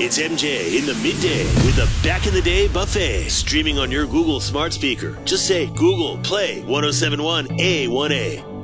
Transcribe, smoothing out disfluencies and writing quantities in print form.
It's MJ in the midday with the Back in the Day Buffet, streaming on your Google smart speaker. Just say Google Play 1071 A1A.